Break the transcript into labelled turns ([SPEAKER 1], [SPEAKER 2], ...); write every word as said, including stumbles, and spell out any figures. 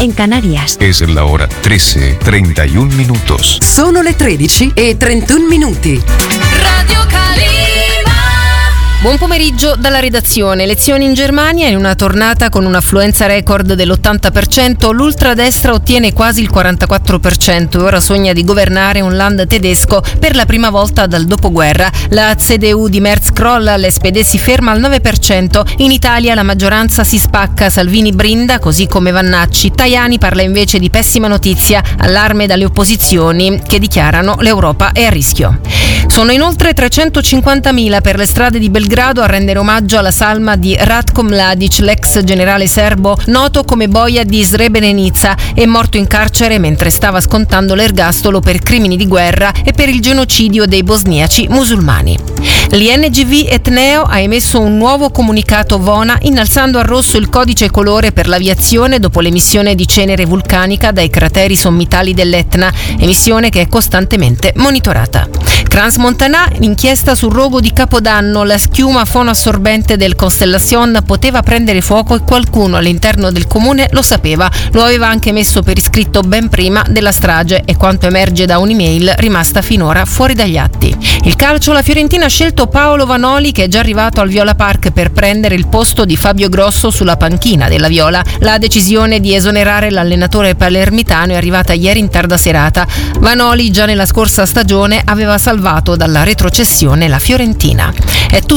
[SPEAKER 1] en Canarias.
[SPEAKER 2] Es la hora trece, treinta y un minutos.
[SPEAKER 3] Sono le tredici e trentuno minuti.
[SPEAKER 4] Radio Calima.
[SPEAKER 5] Buon pomeriggio dalla redazione. Elezioni in Germania. In una tornata con un'affluenza record dell'ottanta per cento, l'ultradestra ottiene quasi il quarantaquattro per cento e ora sogna di governare un land tedesco per la prima volta dal dopoguerra. La C D U di Merz crolla, l'S P D si ferma al nove per cento. In Italia la maggioranza si spacca, Salvini brinda, così come Vannacci. Tajani parla invece di pessima notizia, allarme dalle opposizioni che dichiarano l'Europa è a rischio. Sono inoltre trecentocinquantamila per le strade di Belgrado a rendere omaggio alla salma di Ratko Mladic, l'ex generale serbo noto come boia di Srebrenica, è morto in carcere mentre stava scontando l'ergastolo per crimini di guerra e per il genocidio dei bosniaci musulmani. L'I N G V Etneo ha emesso un nuovo comunicato Vona innalzando al rosso il codice colore per l'aviazione dopo l'emissione di cenere vulcanica dai crateri sommitali dell'Etna, emissione che è costantemente monitorata. Transmontana, inchiesta sul rogo di Capodanno, la schiuma fonoassorbente del Constellation poteva prendere fuoco e qualcuno all'interno del comune lo sapeva, lo aveva anche messo per iscritto ben prima della strage e quanto emerge da un'email rimasta finora fuori dagli atti. Il calcio, la Fiorentina ha scelto Paolo Vanoli che è già arrivato al Viola Park per prendere il posto di Fabio Grosso sulla panchina della Viola. La decisione di esonerare l'allenatore palermitano è arrivata ieri in tarda serata. Vanoli già nella scorsa stagione aveva salvato dalla retrocessione la Fiorentina. È tutto